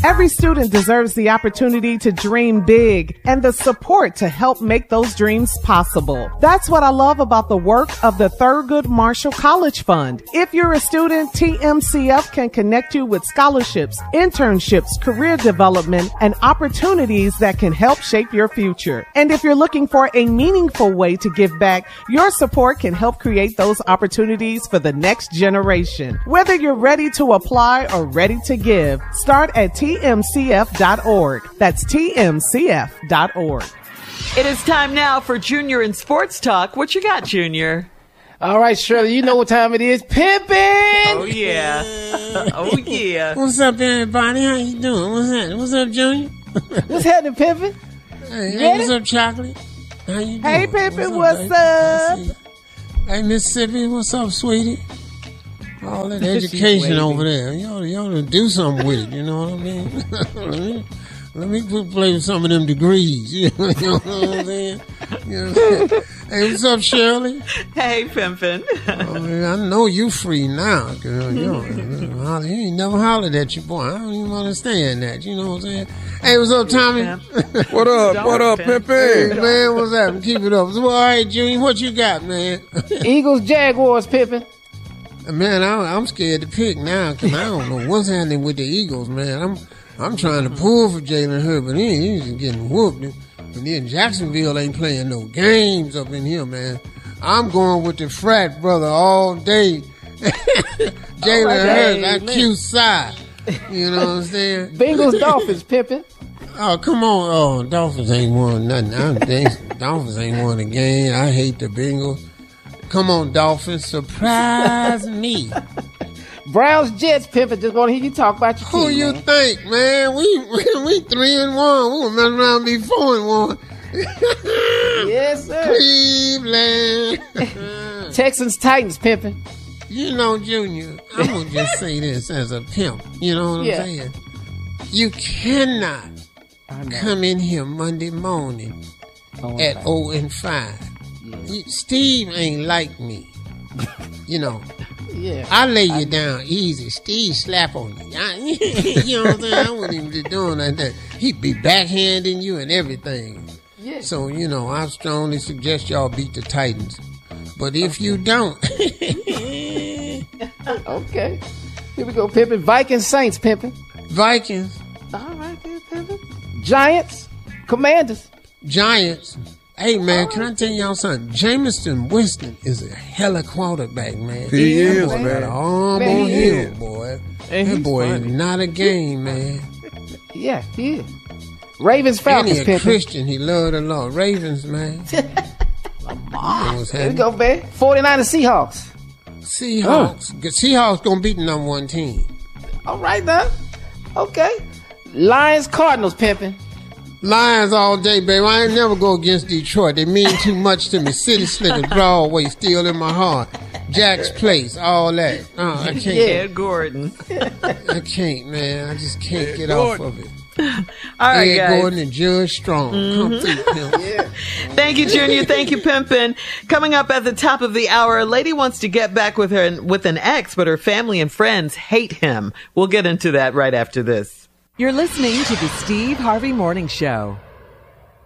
Every student deserves the opportunity to dream big and the support to help make those dreams possible. That's what I love about the work of the Thurgood Marshall College Fund. If you're a student, TMCF can connect you with scholarships, internships, career development, and opportunities that can help shape your future. And if you're looking for a meaningful way to give back, your support can help create those opportunities for the next generation. Whether you're ready to apply or ready to give, start at tmcf.org. That's tmcf.org. It is time now for Junior in Sports Talk. What you got, Junior? All right, Shirley, you know what time it is. Pimpin'! Oh, yeah. Oh, yeah. What's up, everybody? How you doing? What's happening? What's up, Junior? What's happening, Pimpin'? Hey, what's up, Chocolate? How you doing? Hey, Pimpin', what's up? Hey, Mississippi, what's up, sweetie? All that education over there. You ought to do something with it, you know what I mean? Let me play with some of them degrees. You know what I'm saying? Hey, what's up, Shirley? Hey, Pimpin'. I know you free now, girl. You ain't never hollered at your boy. I don't even understand that. You know what I'm saying? Hey, what's up, Tommy? What up, Pimpin'? Hey, man, what's happening? Keep it up. All right, Junior, what you got, man? Eagles, Jaguars, Pimpin'. Man, I'm scared to pick now because I don't know what's happening with the Eagles, man. I'm trying to pull for Jalen Hurts, but he's just getting whooped. And then Jacksonville ain't playing no games up in here, man. I'm going with the frat brother all day. Jalen Hurts, that cute side. You know what I'm saying? Bengals, Dolphins, Pimpin'. Oh, come on. Oh, Dolphins ain't won nothing. Dolphins ain't won a game. I hate the Bengals. Come on, Dolphins, surprise me. Browns, Jets, Pimpin'. Just want to hear you talk about your team. Who you think, man? We 3-1. We were messing around and be 4-1. Yes, sir. Cleveland. Texans, Titans, Pimpin'. You know, Junior, I'm going to just say this as a pimp. You know what I'm saying? You cannot come in here Monday morning at 0-5. Steve ain't like me. You know. Yeah. I lay you down easy. Steve slap on you. You know what I'm saying? I wouldn't even be doing like that. He'd be backhanding you and everything. Yeah. So, I strongly suggest y'all beat the Titans. But if you don't... Okay. Here we go, Pimpin'. Vikings, Saints, Pimpin'. Vikings. All right, Pimpin'. Giants, Commanders. Giants. Hey, man, can I tell y'all something? Jameson Winston is a hella quarterback, man. He is, boy man. Got an arm on him, boy. That boy is not a game, man. Yeah, he is. Ravens, Falcons, and he a Pimpin'. Christian. He loved the Lord. Ravens, man. There we go, man. 49ers, Seahawks. Seahawks gonna beat the number one team. All right, now. Okay. Lions, Cardinals, Pimpin'. Lions all day, baby. I ain't never go against Detroit. They mean too much to me. City Slickers, Broadway, still in my heart. Jack's Place, all that. I can't. Ed Gordon. I can't, man. I just can't get off of it. All right, Ed guys. Gordon and Judge Strong. Come through, pimp. Yeah. Thank you, Junior. Thank you, Pimpin'. Coming up at the top of the hour, a lady wants to get back with an ex, but her family and friends hate him. We'll get into that right after this. You're listening to the Steve Harvey Morning Show.